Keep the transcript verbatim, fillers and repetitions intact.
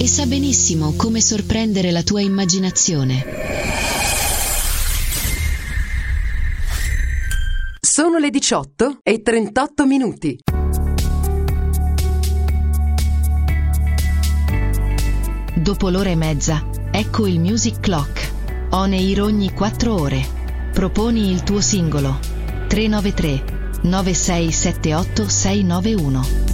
e sa benissimo come sorprendere la tua immaginazione. Sono le diciotto e trentotto minuti. Dopo l'ora e mezza, ecco il Music Clock. On air ogni quattro ore. Proponi il tuo singolo. tre nove tre nove sei sette otto sei nove uno.